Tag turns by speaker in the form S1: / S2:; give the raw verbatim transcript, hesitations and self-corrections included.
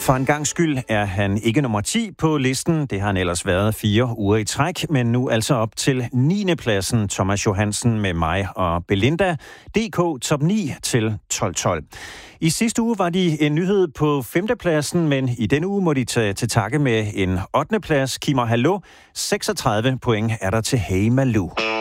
S1: For en gang skyld er han ikke nummer ti på listen. Det har han ellers været fire uger i træk, men nu altså op til niende pladsen. Thomas Johansen med mig og Belinda. D K top ni til tolv tolv. I sidste uge var de en nyhed på femtepladsen, men i denne uge må de tage til takke med en ottende plads. Kimmer Hallo, seksogtredive point er der til Hey Malou.